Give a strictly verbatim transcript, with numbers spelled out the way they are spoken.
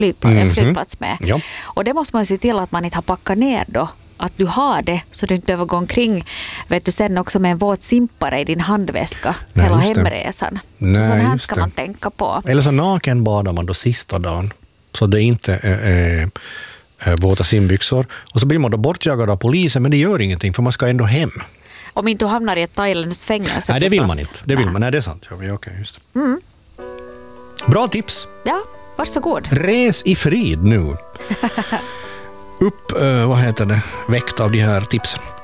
flygplats, Mhm. flygplats med. Ja. Och det måste man se till att man inte har packat ner då. Att du har det så du inte behöver gå omkring, vet du, sen också med en våt simpare i din handväska Nej, hela just det. hemresan. Nej, så sånt här just ska det. man tänka på. Eller så naken badar man då sista dagen. Så det inte är, är, är våta simbyxor. Och så blir man då bortjagad av polisen, men det gör ingenting för man ska ändå hem. Om inte du hamnar i ett Thailands fängelse. Nej, det vill förstås. man inte. Det vill Nej. man. Nej, det är sant. Ja, okej, okay, just det. Mm. Bra tips. Ja, varsågod. Res i frid nu. Upp, uh, vad heter det, väckt av de här tipsen.